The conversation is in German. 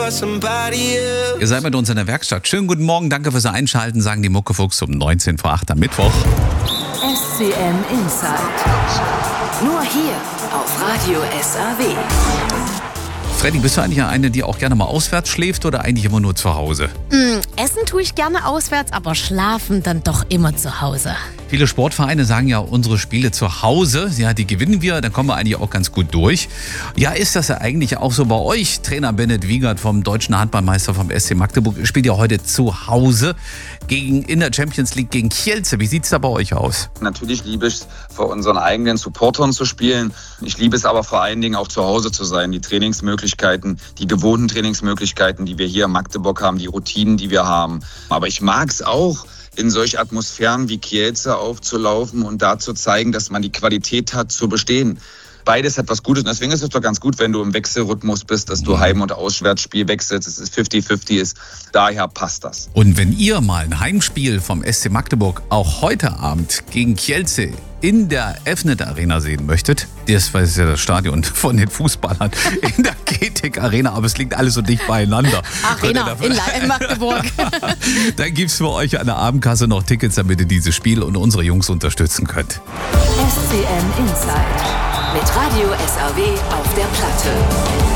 Ihr seid mit uns in der Werkstatt. Schönen guten Morgen, danke fürs Einschalten, sagen die Muckefuchs um 19:08 am Mittwoch. SCM Insight. Nur hier auf Radio SAW. Freddy, bist du eigentlich eine, die auch gerne mal auswärts schläft oder eigentlich immer nur zu Hause? Essen tue ich gerne auswärts, aber schlafen dann doch immer zu Hause. Viele Sportvereine sagen ja, unsere Spiele zu Hause, ja, die gewinnen wir, dann kommen wir eigentlich auch ganz gut durch. Ja, ist das ja eigentlich auch so bei euch? Trainer Bennett Wiegert vom deutschen Handballmeister vom SC Magdeburg spielt ja heute zu Hause in der Champions League gegen Kielce. Wie sieht's da bei euch aus? Natürlich liebe ich es, vor unseren eigenen Supportern zu spielen. Ich liebe es aber vor allen Dingen auch zu Hause zu sein. Die Trainingsmöglichkeiten, die gewohnten Trainingsmöglichkeiten, die wir hier in Magdeburg haben, die Routinen, die wir haben. Aber ich mag es auch, in solch Atmosphären wie Kielce aufzulaufen und da zu zeigen, dass man die Qualität hat, zu bestehen. Beides hat was Gutes und deswegen ist es doch ganz gut, wenn du im Wechselrhythmus bist, dass du Heim- und Auswärtsspiel wechselst, dass es 50-50 ist. Daher passt das. Und wenn ihr mal ein Heimspiel vom SC Magdeburg auch heute Abend gegen Kielce in der Efnet Arena sehen möchtet, das ist ja das Stadion von den Fußballern in der GTEC Arena, aber es liegt alles so dicht beieinander. Arena in Magdeburg. Dann gibt es für euch an der Abendkasse noch Tickets, damit ihr dieses Spiel und unsere Jungs unterstützen könnt. SCM Insight. Mit Radio SAW auf der Platte.